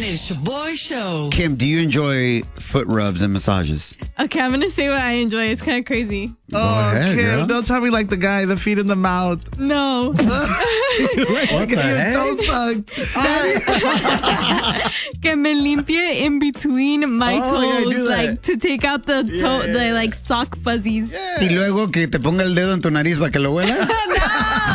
El Shaboy Show. Kim, do you enjoy foot rubs and massages? Okay, I'm gonna say what I enjoy. It's kind of crazy. Go ahead, Kim, girl. don't tell me like the guy, the feet in the mouth. No. What the Your heck? toe sucked. Que me limpie in between my Oh, yeah, toes, do that. like to take out the toe, the like sock fuzzies. Y luego que te ponga el dedo en tu nariz para que lo huelas.